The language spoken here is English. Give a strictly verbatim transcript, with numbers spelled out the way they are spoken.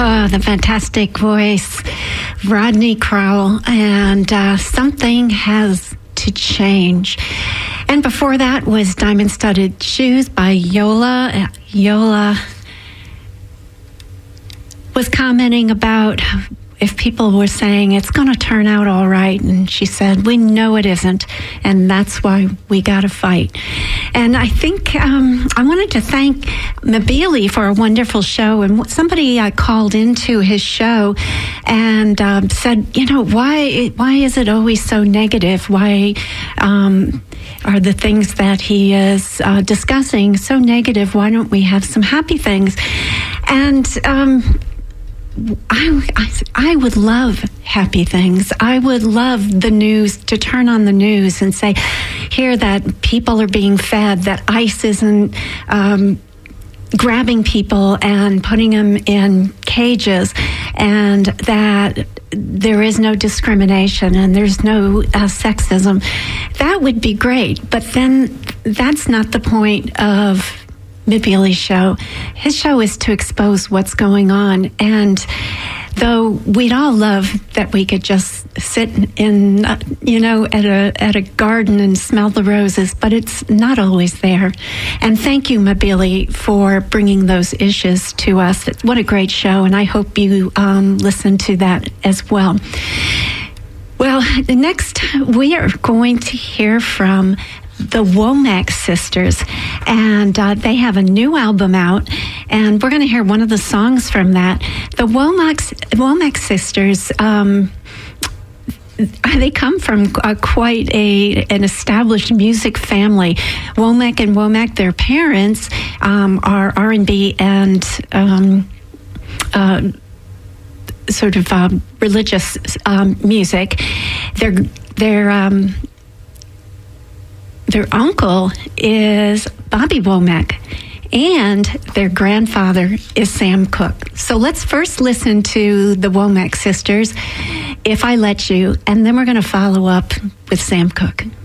Oh, the fantastic voice, Rodney Crowell, and uh, Something Has to Change. And before that was Diamond Studded Shoes by Yola. Yola was commenting about if people were saying it's going to turn out all right, and she said, we know it isn't, and that's why we got to fight. And I think um, I wanted to thank Mabili for a wonderful show, and somebody uh, called into his show and um, said, you know, why why is it always so negative? Why um, are the things that he is uh, discussing so negative? Why don't we have some happy things? And um I, I, I would love happy things. I would love the news, to turn on the news and say, hear that people are being fed, that ICE isn't um, grabbing people and putting them in cages, and that there is no discrimination and there's no uh, sexism. That would be great. But then that's not the point of Mabili's show. His show is to expose what's going on. And though we'd all love that we could just sit in, uh, you know, at a at a garden and smell the roses, but it's not always there. And thank you, Mabili, for bringing those issues to us. What a great show, and I hope you um, listen to that as well. Well, next we are going to hear from the Womack Sisters, and uh, they have a new album out, and we're going to hear one of the songs from that. The Womack, Womack Sisters, um, they come from uh, quite a an established music family. Womack and Womack, their parents um, are R and B and um, uh, sort of uh, religious um, music. They're they're um, Their uncle is Bobby Womack, and their grandfather is Sam Cooke. So let's first listen to the Womack Sisters, If I Let You, and then we're going to follow up with Sam Cooke.